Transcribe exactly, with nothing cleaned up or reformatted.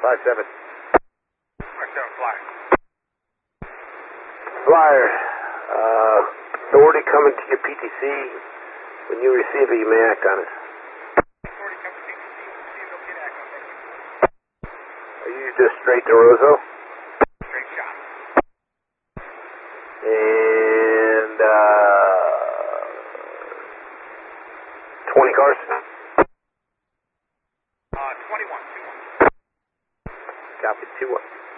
five seven. five seven, Flyer. Flyer, uh, authority coming to your P T C. When you receive it, you may act on it. Authority coming to P T C. Receive, okay to act on it. Are you just straight to Roseau? Straight shot. And, uh, twenty cars? Uh, twenty-one, two one. Copy, two one.